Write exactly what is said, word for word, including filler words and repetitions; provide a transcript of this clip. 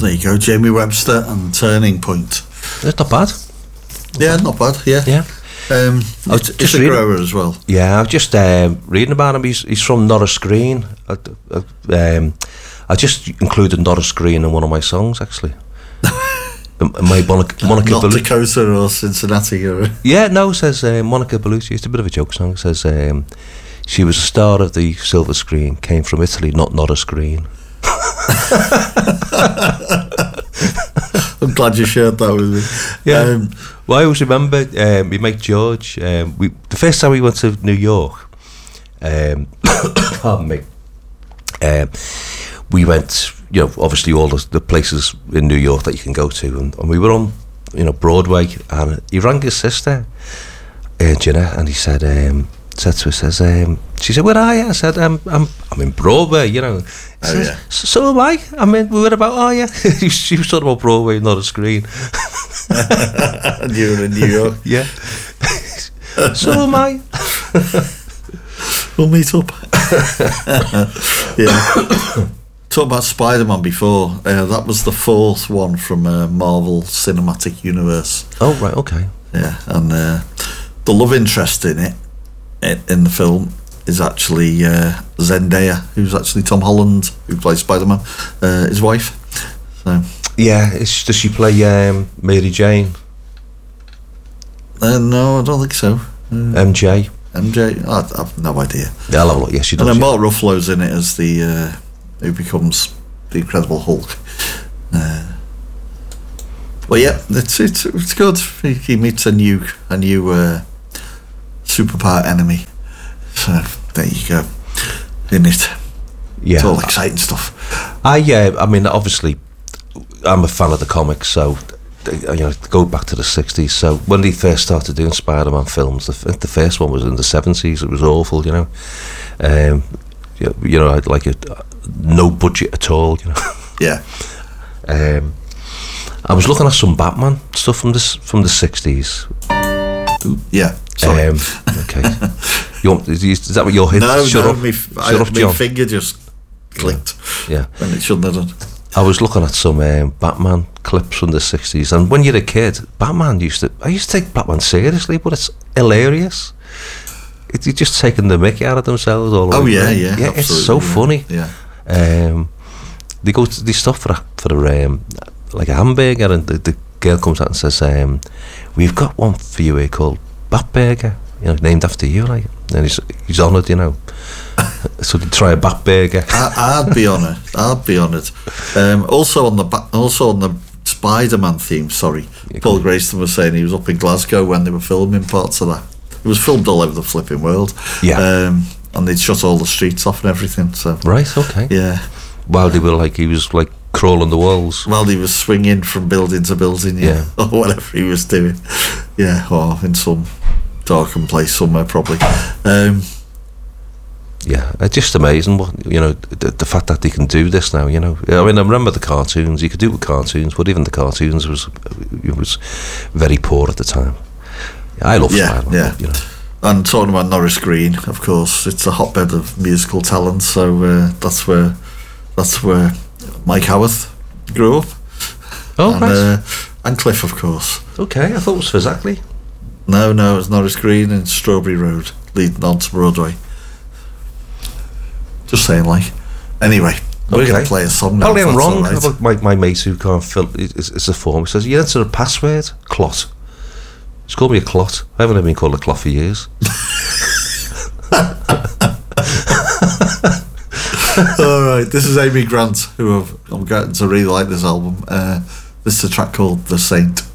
there you go. Jamie Webster and Turning Point. It's not bad. Yeah, not bad. Yeah, yeah. Um, it's, it's a grower as well. Yeah, I was just um, reading about him. He's he's from Norris Green. I, I, um, I just included Norris Green in one of my songs, actually. My Monica, Monica Not Bellucci. Dakota or Cincinnati. Or Yeah, no, it says uh, Monica Bellucci. It's a bit of a joke song. It says um, she was a star of the silver screen, came from Italy, not Norris Green. I'm glad you shared that with me. Yeah. Um, well, I always remember um, we mate George. Um, we the first time we went to New York. Um, pardon me. Um, we went, you know, obviously all the, the places in New York that you can go to, and, and we were on, you know, Broadway, and he rang his sister, uh, Jenna, and he said, um, said to her, says, um, she said, "Where are you?" I said, "I'm, I'm, I'm in Broadway," you know. He oh, says, yeah. so, so am I. I mean, we were about, oh yeah. She was talking about Broadway, not a screen. And you were in New York. Yeah. So am I. We'll meet up. Yeah. Talk about Spider-Man before. Uh, that was the fourth one from uh, Marvel Cinematic Universe. Oh right, okay. Yeah, and uh, the love interest in it, in, in the film, is actually uh, Zendaya, who's actually Tom Holland, who plays Spider-Man, uh, his wife. So. Yeah, it's, does she play um, Mary Jane? Uh, no, I don't think so. Uh, M J? M J? I, I have no idea. Yeah, I'll have a look. Yes, she does. And then yeah. Mark Ruffalo's in it as the uh, who becomes the Incredible Hulk. Uh, well, yeah, it's it's it's good. He, he meets a new a new uh, superpower enemy. So there you go. In it, Yeah, it's all exciting stuff. I yeah, I mean, obviously, I'm a fan of the comics, so you know, go back to the sixties. So when they first started doing Spider-Man films, the, the first one was in the seventies. It was awful, you know. Um, you, you know, I'd like it, no budget at all, you know. Yeah. Um, I was looking at some Batman stuff from this from the sixties. Yeah. Sorry. Um, okay. You want, is, is that what you're hitting? No, Shut no, up. me, Shut I, up, my John. finger just clicked. Yeah. When it shouldn't have done. I was looking at some um, Batman clips from the sixties, and when you're a kid, Batman used to. I used to take Batman seriously, but it's hilarious. It, you're just taking the mickey out of themselves all the Oh way yeah, through. yeah, yeah. It's so yeah. funny. Yeah. Um, they go to they stop for a, for a, um, like a hamburger, and the, the girl comes out and says, um, "We've got one for you here called Batburger, you know, named after you." Like, and he's he's honoured, you know. So they try a Batburger. I, I'd be honoured. I'd be honoured. Um, also on the ba- also on the Spider-Man theme. Sorry, Yeah, Paul cool. Grayston was saying he was up in Glasgow when they were filming parts of that. It was filmed all over the flipping world. Yeah. Um, and they'd shut all the streets off and everything. So Right. Okay. yeah. While they were like, he was like crawling the walls. While he was swinging from building to building, yeah, Yeah. or whatever he was doing, yeah, or in some darkened place somewhere probably. Um, Yeah, it's just amazing what, you know, the, the fact that they can do this now, you know. I mean, I remember the cartoons, you could do it with cartoons, but even the cartoons was it was very poor at the time. I love Yeah, Spider-Man, yeah. you know. And talking about Norris Green, of course, it's a hotbed of musical talent. So uh, that's where that's where Mike Howarth grew up. Oh, and, right. uh, and Cliff, of course. Okay, I thought it was Fizzackley. No, no, it's Norris Green and Strawberry Road, leading on to Broadway. Just saying, like. Anyway, we're Okay. going to play a song now. Probably if I'm that's wrong. all right. About my, my mate who can't fill it's, it's a form. He says, "You enter a password, clot." He's called me a clot. I haven't even been called a clot for years. Alright, this is Amy Grant, who I've, I'm getting to really like this album. Uh, this is a track called The Saint.